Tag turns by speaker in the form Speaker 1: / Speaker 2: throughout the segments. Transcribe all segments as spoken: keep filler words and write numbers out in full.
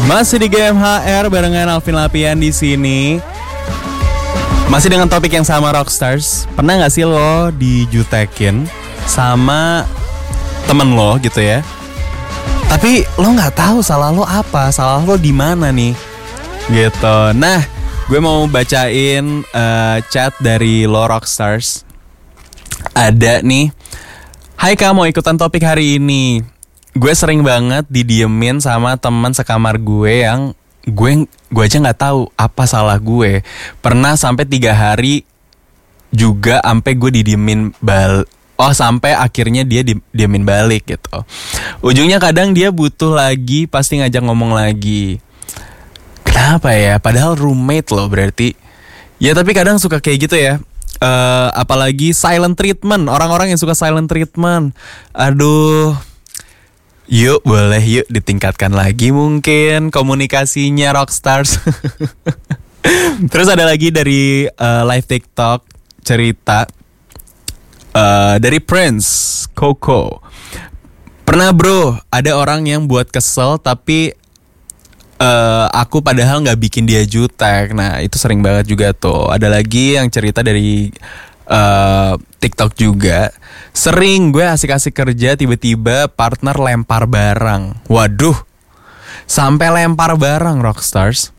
Speaker 1: Masih di G M H R barengan Alvin Lapian di sini. Masih dengan topik yang sama, Rockstars. Pernah nggak sih lo dijutekin sama temen lo gitu ya? Tapi lo nggak tahu salah lo apa, salah lo di mana nih, gitu. Nah, gue mau bacain uh, chat dari lo Rockstars. Ada nih. Hai Kak, mau ikutan topik hari ini. Gue sering banget didiemin sama teman sekamar gue yang gue gue aja nggak tahu apa salah gue. Pernah sampai tiga hari juga sampai gue didiemin bal. Oh sampai akhirnya dia di, diemin balik gitu. Ujungnya kadang dia butuh lagi, pasti ngajak ngomong lagi. Kenapa ya? Padahal roommate loh berarti. Ya tapi kadang suka kayak gitu ya. Uh, apalagi silent treatment. Orang-orang yang suka silent treatment. Aduh. Yuk boleh yuk ditingkatkan lagi mungkin komunikasinya Rockstars. Terus ada lagi dari uh, live TikTok cerita uh, dari Prince Coco. Pernah bro, ada orang yang buat kesel tapi uh, aku padahal gak bikin dia jutek. Nah itu sering banget juga tuh. Ada lagi yang cerita dari uh, TikTok juga. Sering gue asik-asik kerja tiba-tiba partner lempar barang. Waduh, sampai lempar barang Rockstars.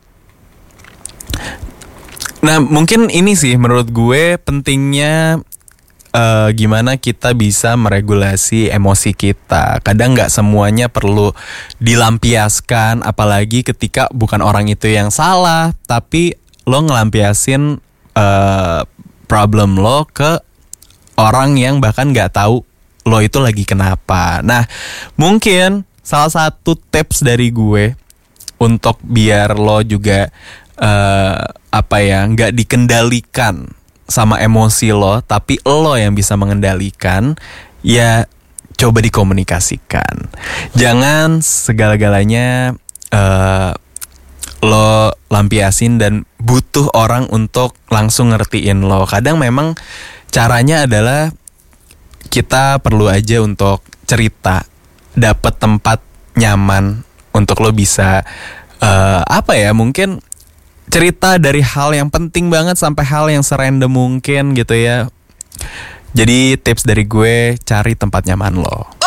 Speaker 1: Nah mungkin ini sih menurut gue pentingnya uh, gimana kita bisa meregulasi emosi kita. Kadang gak semuanya perlu dilampiaskan, apalagi ketika bukan orang itu yang salah, tapi lo ngelampiasin uh, problem lo ke orang yang bahkan gak tahu lo itu lagi kenapa. Nah mungkin salah satu tips dari gue untuk biar lo juga uh, apa ya gak dikendalikan sama emosi lo, tapi lo yang bisa mengendalikan, ya coba dikomunikasikan. Jangan segala-galanya uh, lo lampiasin dan butuh orang untuk langsung ngertiin lo. Kadang memang caranya adalah kita perlu aja untuk cerita, dapet tempat nyaman untuk lo bisa uh, apa ya, mungkin cerita dari hal yang penting banget sampai hal yang serandom mungkin gitu ya. Jadi tips dari gue, cari tempat nyaman lo.